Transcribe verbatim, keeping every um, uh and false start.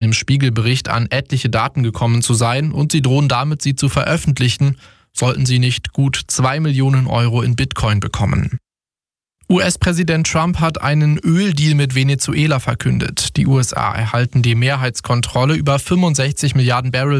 dem Spiegel-Bericht an etliche Daten gekommen zu sein und sie drohen damit, sie zu veröffentlichen, sollten sie nicht gut zwei Millionen Euro in Bitcoin bekommen. U S-Präsident Trump hat einen Öldeal mit Venezuela verkündet. Die U S A erhalten die Mehrheitskontrolle über fünfundsechzig Milliarden Barrel